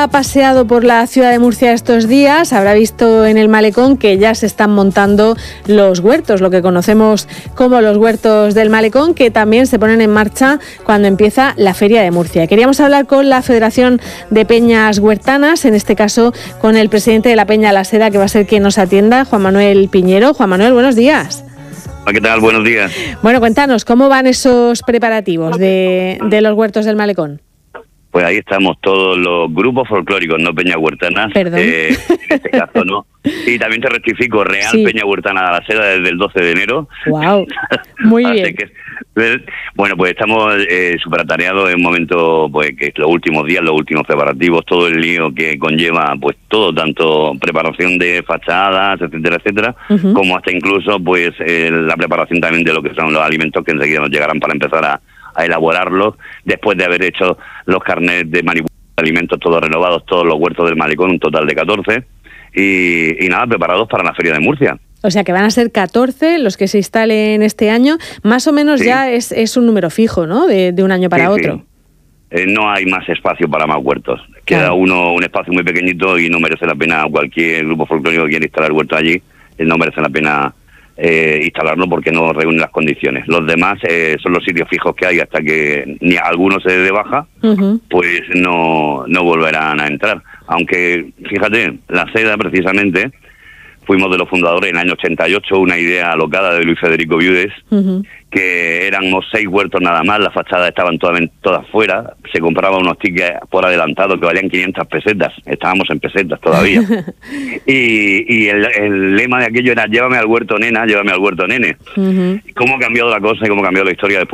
ha paseado por la ciudad de Murcia estos días, habrá visto en el malecón que ya se están montando los huertos, lo que conocemos como los huertos del malecón, que también se ponen en marcha cuando empieza la Feria de Murcia. Queríamos hablar con la Federación de Peñas Huertanas, en este caso con el presidente de la Peña La Seda, que va a ser quien nos atienda, Juan Manuel Piñero. Juan Manuel, buenos días. ¿Qué tal? Buenos días. Bueno, cuéntanos, ¿cómo van esos preparativos de los huertos del malecón? Pues ahí estamos todos los grupos folclóricos, no Peñas Huertanas. Perdón. En este caso no. Y también te rectifico, Real Sí. Peña Huertana de la Seda desde el 12 de enero. Wow, muy Así bien. Bueno, pues estamos súper atareados en un momento, pues que los últimos días, los últimos preparativos, todo el lío que conlleva, pues todo, tanto preparación de fachadas, etcétera, etcétera, como hasta incluso pues la preparación también de lo que son los alimentos que enseguida nos llegarán para empezar a elaborarlos, después de haber hecho los carnets de manipulación de alimentos todos renovados, todos los huertos del malecón, un total de 14, y nada, preparados para la Feria de Murcia. O sea que van a ser 14 los que se instalen este año, más o menos. Sí. Ya es un número fijo, ¿no? De un año para otro. Sí. No hay más espacio para más huertos. Queda un espacio muy pequeñito y no merece la pena, cualquier grupo folclórico que quiera instalar huertos allí, no merece la pena instalarlo porque no reúne las condiciones. Los demás son los sitios fijos que hay hasta que ni alguno se dé de baja, pues no volverán a entrar. Aunque, fíjate, La Seda precisamente, fuimos de los fundadores en el año 88, una idea alocada de Luis Federico Viudes, que éramos 6 huertos nada más, las fachadas estaban todas fuera, se compraban unos tickets por adelantado que valían 500 pesetas, estábamos en pesetas todavía. y el lema de aquello era: llévame al huerto, nena, llévame al huerto, nene. ¿Cómo ha cambiado la cosa y cómo ha cambiado la historia después